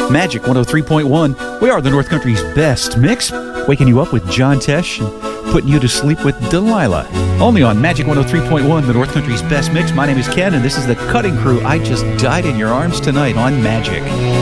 Magic 103.1. We are the North Country's best mix, waking you up with John Tesh and putting you to sleep with Delilah. Only on Magic 103.1, the North Country's best mix. My name is Ken, and this is the Cutting Crew. I just died in your arms tonight on Magic.